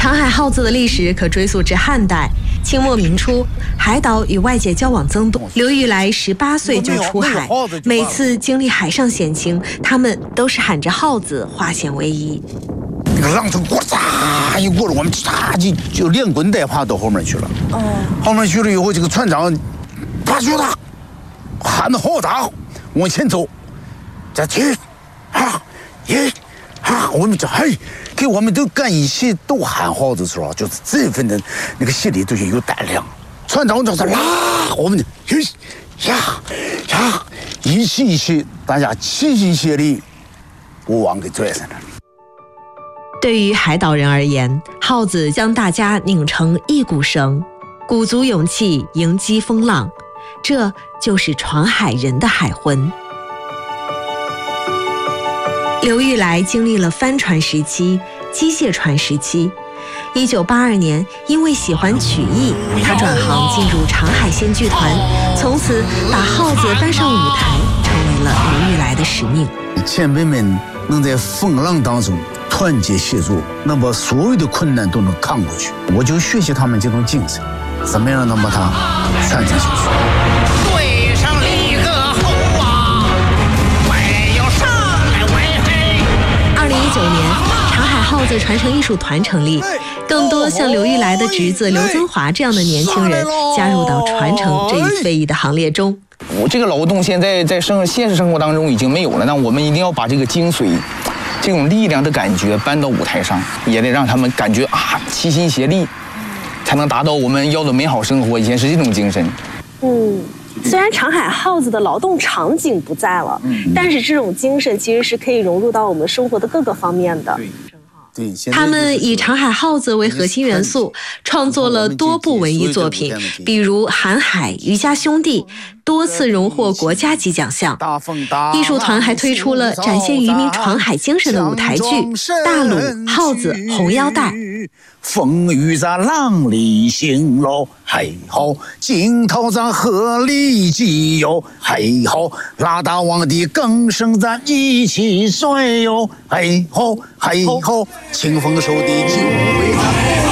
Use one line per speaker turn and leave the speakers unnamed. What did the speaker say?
长海号子的历史可追溯至汉代。清末明初，海岛与外界交往增多，刘玉来18岁就出海，每次经历海上险情，他们都是喊着号子化险为夷。
那个浪头呱嚓一过了，我们嚓就连滚带爬到后面去了。后面去了以后，这个船长把住他，喊着号子往前走，这去我们这给我们都干一起都喊号子的时候，就是这份的那个心里都是有胆量。船长就是拉，我们一起，大家齐心协力，把网给拽上来了。
对于海岛人而言，号子将大家拧成一股绳，鼓足勇气迎击风浪，这就是闯海人的海魂。刘玉来经历了帆船时期、机械船时期。1982年，因为喜欢曲艺，他转行进入长海线剧团，从此把号子搬上舞台，成为了刘玉来的使命。
前辈们能在风浪当中团结协作，能把所有的困难都能扛过去，我就学习他们这种精神，怎么样能把它传承下去。
对上立个后啊，没有上来为黑。
2019年，长海号子传承艺术团成立，更多像刘玉来的侄子刘增华这样的年轻人加入到传承这一非遗的行列中。
我这个劳动现在在现实生活当中已经没有了，那我们一定要把这个精髓、这种力量的感觉搬到舞台上，也得让他们感觉齐心协力，才能达到我们要的美好生活。以前是这种精神。
虽然长海号子的劳动场景不在了，但是这种精神其实是可以融入到我们生活的各个方面的。
他们以长海号子为核心元素，创作了多部文艺作品，比如《韩海》《渔家兄弟》，多次荣获国家级奖项。艺术团还推出了展现渔民闯海精神的舞台剧《大鲁、号子、红腰带》。
风雨在浪里行喽，嘿吼！惊涛在河里急哟，嘿吼！拉大网的更声咱一起甩哟，嘿吼嘿吼！清风手的酒杯咱。